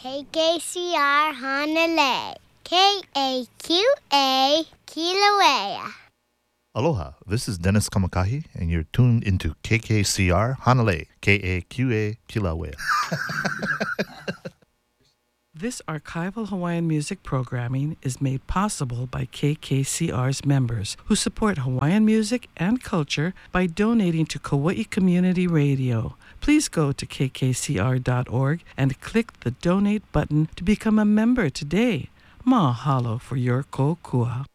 KKCR Hanalei. KAQA Kilauea. Aloha, this is Dennis Kamakahi, and you're tuned into KKCR Hanalei, KAQA Kilauea. This archival Hawaiian music programming is made possible by KKCR's members who support Hawaiian music and culture by donating to Kauai Community Radio. Please go to kkcr.org and click the donate button to become a member today. Mahalo for your kokua.